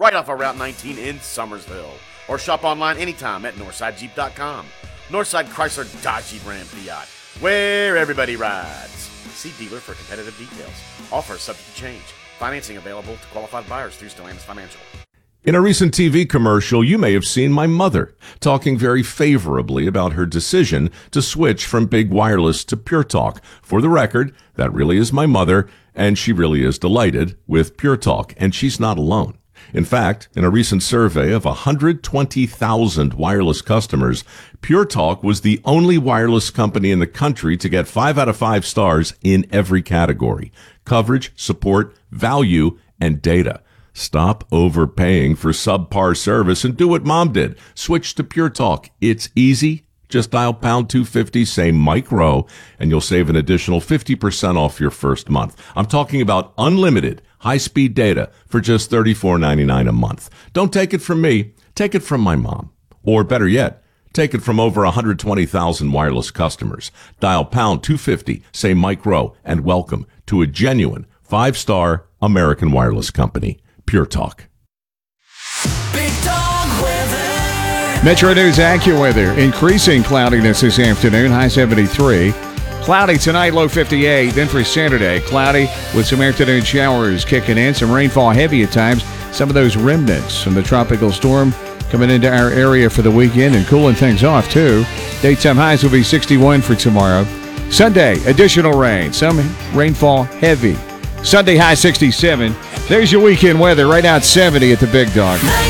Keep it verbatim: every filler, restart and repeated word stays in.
right off of Route nineteen in Summersville. Or shop online anytime at northside jeep dot com. Northside Chrysler Dodge Jeep Ram Fiat, where everybody rides. See dealer for competitive details. Offer subject to change. Financing available to qualified buyers through Stellantis Financial. In a recent T V commercial, you may have seen my mother talking very favorably about her decision to switch from Big Wireless to Pure Talk. For the record, that really is my mother, and she really is delighted with Pure Talk, and she's not alone. In fact, in a recent survey of one hundred twenty thousand wireless customers, Pure Talk was the only wireless company in the country to get five out of five stars in every category: coverage, support, value, and data. Stop overpaying for subpar service and do what Mom did. Switch to Pure Talk. It's easy. Just dial pound two fifty, say Mike Rowe, and you'll save an additional fifty percent off your first month. I'm talking about unlimited high-speed data for just thirty-four ninety-nine a month. Don't take it from me. Take it from my mom. Or better yet, take it from over one hundred twenty thousand wireless customers. Dial pound two fifty, say Mike Rowe, and welcome to a genuine five-star American wireless company, Pure Talk. Big Dog Weather. Metro News AccuWeather. Increasing cloudiness this afternoon, high seventy-three. Cloudy tonight, low fifty-eight. Then for Saturday, cloudy with some afternoon showers kicking in. Some rainfall heavy at times. Some of those remnants from the tropical storm coming into our area for the weekend and cooling things off, too. Daytime highs will be sixty-one for tomorrow. Sunday, additional rain. Some rainfall heavy. Sunday high sixty-seven. There's your weekend weather. Right now it's seventy at the Big Dog.